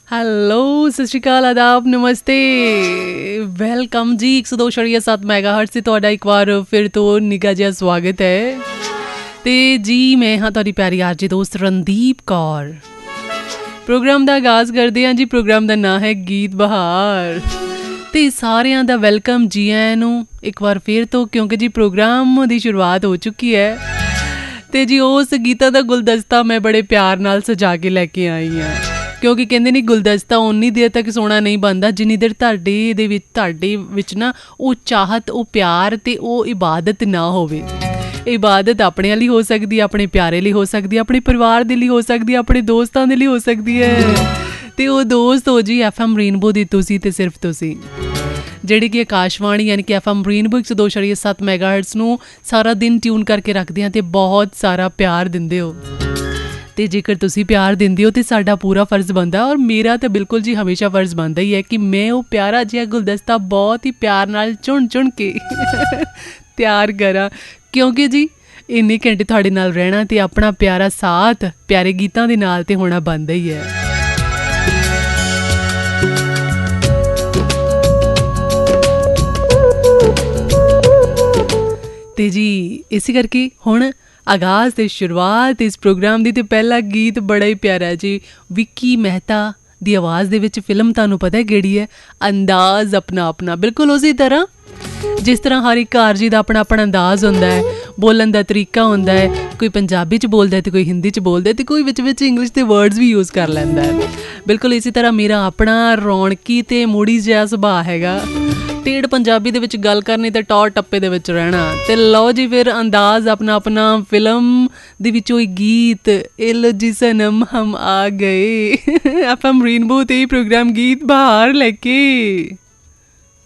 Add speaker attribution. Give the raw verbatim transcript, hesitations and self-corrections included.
Speaker 1: Hello, ਸਤਿ ਸ਼੍ਰੀ ਅਕਾਲ, ਆਦਾਬ, ਨਮਸਤੇ, welcome ਜੀ। ਇੱਕ ਸੌ ਦੋ ਛੜੀਆ ਸੱਤ ਮੈਗਾ ਹਰਟ 'ਤੇ ਤੁਹਾਡਾ ਇੱਕ ਵਾਰ ਫਿਰ ਤੋਂ ਨਿੱਘਾ ਜਿਹਾ ਸਵਾਗਤ ਹੈ। ਅਤੇ ਜੀ ਮੈਂ ਹਾਂ ਤੁਹਾਡੀ ਪਿਆਰੀ ਆਰਜੀ ਦੋਸਤ ਰਣਦੀਪ ਕੌਰ। ਪ੍ਰੋਗਰਾਮ ਦਾ ਆਗਾਜ਼ ਕਰਦੇ ਹਾਂ ਜੀ। ਪ੍ਰੋਗਰਾਮ ਦਾ ਨਾਂ ਹੈ ਗੀਤ ਬਹਾਰ। ਅਤੇ ਸਾਰਿਆਂ ਦਾ ਵੈਲਕਮ ਜੀ ਆਇਆਂ ਨੂੰ ਇੱਕ ਵਾਰ ਫਿਰ ਤੋਂ, ਕਿਉਂਕਿ ਜੀ ਪ੍ਰੋਗਰਾਮ ਦੀ ਸ਼ੁਰੂਆਤ ਹੋ ਚੁੱਕੀ ਹੈ। ਅਤੇ ਜੀ ਉਸ ਗੀਤਾਂ ਦਾ ਗੁਲਦਸਤਾ ਮੈਂ ਬੜੇ ਪਿਆਰ ਨਾਲ ਸਜਾ ਕੇ ਲੈ ਕੇ ਆਈ ਹਾਂ, ਕਿਉਂਕਿ ਕਹਿੰਦੇ ਨਹੀਂ ਗੁਲਦਸਤਾ ਉਨੀ ਦੇਰ ਤੱਕ ਸੋਹਣਾ ਨਹੀਂ ਬਣਦਾ ਜਿੰਨੀ ਦੇਰ ਤੁਹਾਡੇ ਦੇ ਵਿੱਚ ਤੁਹਾਡੇ ਵਿੱਚ ਨਾ ਉਹ ਚਾਹਤ, ਉਹ ਪਿਆਰ ਅਤੇ ਉਹ ਇਬਾਦਤ ਨਾ ਹੋਵੇ। ਇਬਾਦਤ ਆਪਣੇ ਲਈ ਹੋ ਸਕਦੀ ਹੈ, ਆਪਣੇ ਪਿਆਰੇ ਲਈ ਹੋ ਸਕਦੀ ਹੈ, ਆਪਣੇ ਪਰਿਵਾਰ ਦੇ ਲਈ ਹੋ ਸਕਦੀ ਹੈ, ਆਪਣੇ ਦੋਸਤਾਂ ਦੇ ਲਈ ਹੋ ਸਕਦੀ ਹੈ। ਅਤੇ ਉਹ ਦੋਸਤ ਹੋ ਜੀ ਐਫ ਐਮ ਰੇਨਬੋ ਦੀ ਤੁਸੀਂ ਅਤੇ ਸਿਰਫ ਤੁਸੀਂ, ਜਿਹੜੀ ਕਿ ਆਕਾਸ਼ਵਾਣੀ ਯਾਨੀ ਕਿ ਐਫ ਐਮ ਰੇਨਬੋ ਇੱਕ ਸੌ ਦੋ ਛੜੀਆ ਸੱਤ ਮੈਗਾ ਹਰਟਸ ਨੂੰ ਸਾਰਾ ਦਿਨ ਟਿਊਨ ਕਰਕੇ ਰੱਖਦੇ ਹਾਂ ਅਤੇ ਬਹੁਤ ਸਾਰਾ ਪਿਆਰ ਦਿੰਦੇ ਹੋ। ਅਤੇ ਜੇਕਰ ਤੁਸੀਂ ਪਿਆਰ ਦਿੰਦੇ ਹੋ ਤਾਂ ਸਾਡਾ ਪੂਰਾ ਫਰਜ਼ ਬਣਦਾ, ਔਰ ਮੇਰਾ ਤਾਂ ਬਿਲਕੁਲ ਜੀ ਹਮੇਸ਼ਾ ਫਰਜ਼ ਬਣਦਾ ਹੀ ਹੈ ਕਿ ਮੈਂ ਉਹ ਪਿਆਰਾ ਜਿਹਾ ਗੁਲਦਸਤਾ ਬਹੁਤ ਹੀ ਪਿਆਰ ਨਾਲ ਚੁਣ ਚੁਣ ਕੇ ਤਿਆਰ ਕਰਾਂ, ਕਿਉਂਕਿ ਜੀ ਇੰਨੇ ਘੰਟੇ ਤੁਹਾਡੇ ਨਾਲ ਰਹਿਣਾ ਅਤੇ ਆਪਣਾ ਪਿਆਰਾ ਸਾਥ ਪਿਆਰੇ ਗੀਤਾਂ ਦੇ ਨਾਲ ਤਾਂ ਹੋਣਾ ਬਣਦਾ ਹੀ ਹੈ। ਅਤੇ ਜੀ ਇਸੇ ਕਰਕੇ ਹੁਣ ਆਗਾਜ਼ ਅਤੇ ਸ਼ੁਰੂਆਤ ਇਸ ਪ੍ਰੋਗਰਾਮ ਦੀ, ਅਤੇ ਪਹਿਲਾ ਗੀਤ ਬੜਾ ਹੀ ਪਿਆਰਾ ਜੀ, ਵਿੱਕੀ ਮਹਿਤਾ ਦੀ ਆਵਾਜ਼ ਦੇ ਵਿੱਚ। ਫਿਲਮ ਤੁਹਾਨੂੰ ਪਤਾ ਕਿਹੜੀ ਹੈ? ਅੰਦਾਜ਼ ਆਪਣਾ ਆਪਣਾ। ਬਿਲਕੁਲ ਉਸੇ ਤਰ੍ਹਾਂ ਜਿਸ ਤਰ੍ਹਾਂ ਹਰ ਇੱਕ ਆਰਜੀ ਦਾ ਆਪਣਾ ਆਪਣਾ ਅੰਦਾਜ਼ ਹੁੰਦਾ ਹੈ, ਬੋਲਣ ਦਾ ਤਰੀਕਾ ਹੁੰਦਾ ਹੈ। ਕੋਈ ਪੰਜਾਬੀ 'ਚ ਬੋਲਦਾ ਅਤੇ ਕੋਈ ਹਿੰਦੀ 'ਚ ਬੋਲਦਾ ਅਤੇ ਕੋਈ ਵਿੱਚ ਵਿੱਚ ਇੰਗਲਿਸ਼ ਦੇ ਵਰਡਸ ਵੀ ਯੂਜ਼ ਕਰ ਲੈਂਦਾ ਹੈ। ਬਿਲਕੁਲ ਇਸੇ ਤਰ੍ਹਾਂ ਮੇਰਾ ਆਪਣਾ ਰੌਣਕੀ ਅਤੇ ਮੂੜੀ ਜਿਹਾ ਸੁਭਾਅ ਹੈਗਾ। ਟੇੜ ਪੰਜਾਬੀ ਦੇ ਵਿੱਚ ਗੱਲ ਕਰਨੀ ਅਤੇ ਟੌਰ ਟੱਪੇ ਦੇ ਵਿੱਚ ਰਹਿਣਾ। ਅਤੇ ਲਓ ਜੀ ਫਿਰ ਅੰਦਾਜ਼ ਆਪਣਾ ਆਪਣਾ ਫਿਲਮ ਦੇ ਵਿੱਚੋਂ ਹੀ ਗੀਤ ਇਲ ਜੀ ਸਨਮ ਹਮ ਆ ਗਏ ਐਫ ਐਮ ਰੇਨਬੋ 'ਤੇ ਪ੍ਰੋਗਰਾਮ ਗੀਤ ਬਹਾਰ ਲੈ ਕੇ।